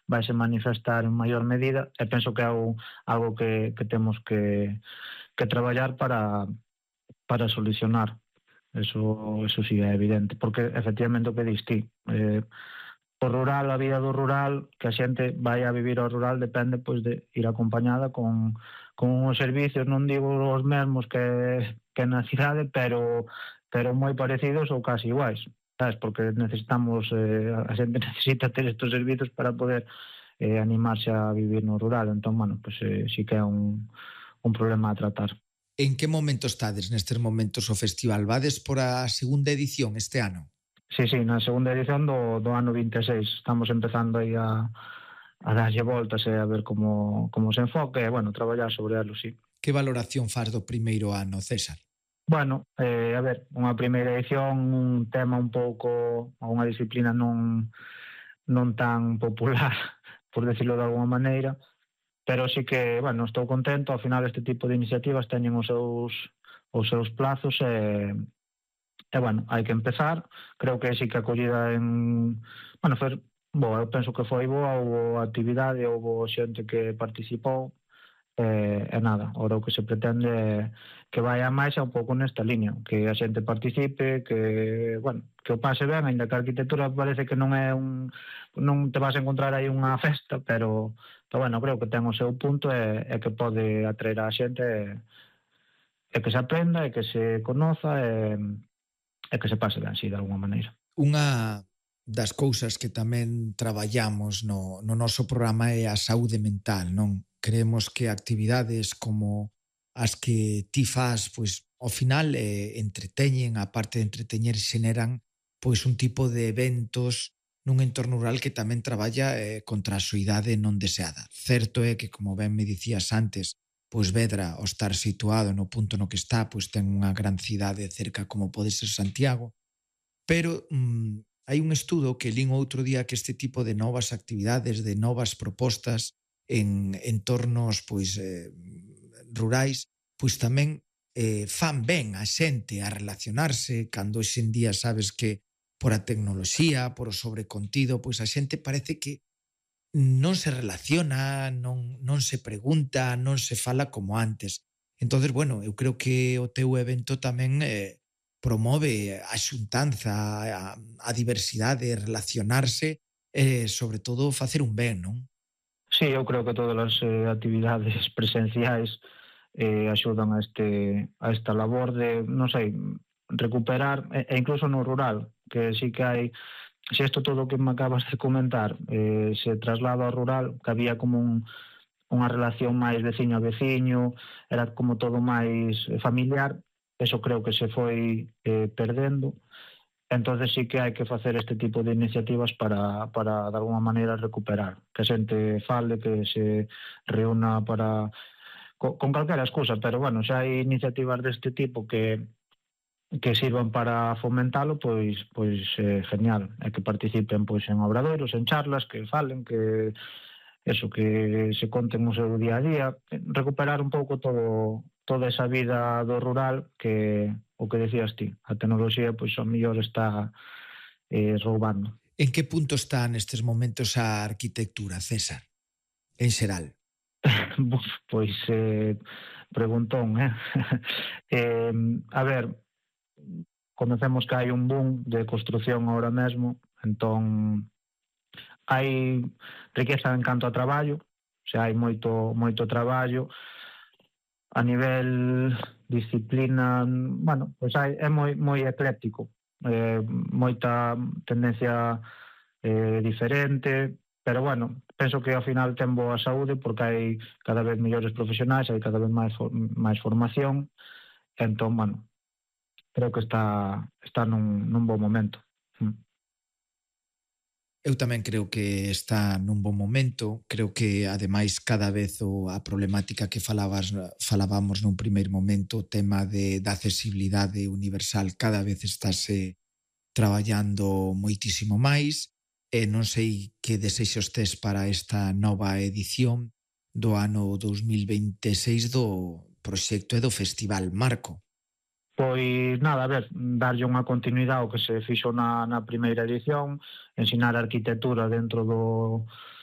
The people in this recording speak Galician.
vaise manifestar en maior medida, e penso que é algo que temos que traballar para solucionar. Eso sí é evidente, porque efectivamente o que dis ti, o rural, a vida do rural, que a xente vai a vivir ao rural depende pois de ir acompañada con uns servicios, non digo os mesmos que na cidade, pero moi parecidos ou casi iguais, sabes? Porque necesitamos, a xente necesita ter estes servicios para poder animarse a vivir no rural. Entón, bueno, pues sí que é un problema a tratar. En que momento estades nestes momentos o festival? Vades por a segunda edición este ano? Sí, na segunda edición do ano 26. Estamos empezando aí a darlle voltas e a ver como se enfoque e, bueno, traballar sobre elo, sí. Que valoración faz do primeiro ano, César? Bueno, a ver, unha primeira edición, un tema un pouco, unha disciplina non tan popular, por decirlo de alguma maneira, pero sí que, bueno, estou contento. Ao final este tipo de iniciativas teñen os seus plazos e, bueno, hai que empezar. Creo que sí que a acollida bueno, eu penso que foi boa, houve actividade, houve xente que participou, e nada, ahora o que se pretende é que vaya máis un pouco nesta línea, que a xente participe, que, bueno, que o pase ben, ainda que a arquitectura parece que non te vas a encontrar aí unha festa, pero bueno, creo que ten o seu punto e que pode atraer a xente e que se aprenda e que se conoza e que se pase ben, sí, de alguma maneira. Unha das cousas que tamén traballamos no noso programa é a saúde mental, non? Creemos que actividades como as que ti fas, pois, ao final entreteñen, a parte de entreteñer, xeneran pois un tipo de eventos nun entorno rural que tamén traballa contra a soidade non deseada. Certo é que, como ben me dicías antes, pois Vedra, ao estar situado no punto no que está, pois ten unha gran cidade cerca como pode ser Santiago, pero hai un estudo que lín outro día que este tipo de novas actividades, de novas propostas en entornos pois rurais, pois tamén fan ben a xente a relacionarse, cando hoxe en día sabes que por a tecnoloxía, por o sobrecontido, pois a xente parece que non se relaciona, non se pregunta, non se fala como antes. Entonces, bueno, eu creo que o teu evento tamén promove a xuntanza, a diversidade, relacionarse e, sobre todo, facer un ben, non? Sí, eu creo que todas as actividades presenciais axudan a esta labor de, non sei, recuperar, e incluso no rural, que sí que hai, se isto todo o que me acabas de comentar se traslada ao rural, que había como unha relación máis veciño a veciño, era como todo máis familiar, eso creo que se foi perdendo. Entonces sí que hai que facer este tipo de iniciativas para de alguma maneira recuperar, que a xente fale, que se reúna con calquera excusa, pero bueno, xa hai iniciativas deste tipo que sirvan para fomentalo, pois genial, e que participen pois en obradoiros, en charlas, que falen, que se conten o seu día a día, recuperar un pouco toda esa vida do rural que, o que decías ti, a tecnoloxía pois ao mellor está roubando. En que punto está nestes momentos a arquitectura, César? En xeral. Pois preguntón, a ver, conocemos que hai un boom de construción ahora mesmo, entón hai riqueza en canto a traballo, o sea, hai moito traballo. A nivel disciplina, bueno, pois é moi ecléctico, moita tendencia diferente, pero bueno, penso que ao final ten boa saúde porque hai cada vez mellores profesionais, hai cada vez máis formación, entón, bueno, creo que está nun bon momento. Eu tamén creo que está nun bon momento, creo que ademais cada vez a problemática que falábamos nun primeiro momento, o tema da accesibilidade universal, cada vez estáse traballando moitísimo máis, e non sei que desexos tes para esta nova edición do ano 2026 do proxecto e do Festival Marco. Pois nada, a ver, darlle unha continuidade ao que se fixo na primeira edición, ensinar arquitectura dentro